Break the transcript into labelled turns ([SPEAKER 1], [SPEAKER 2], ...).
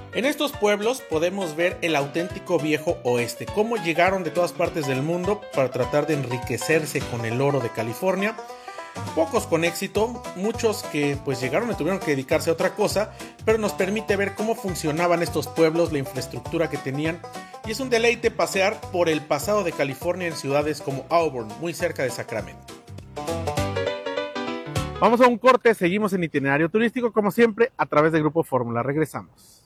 [SPEAKER 1] En estos pueblos podemos ver el auténtico viejo oeste, cómo llegaron de todas partes del mundo para tratar de enriquecerse con el oro de California. Pocos con éxito, muchos que pues llegaron y tuvieron que dedicarse a otra cosa, pero nos permite ver cómo funcionaban estos pueblos, la infraestructura que tenían, y es un deleite pasear por el pasado de California en ciudades como Auburn, muy cerca de Sacramento. Vamos a un corte, seguimos en Itinerario Turístico como siempre a través de Grupo Fórmula, regresamos.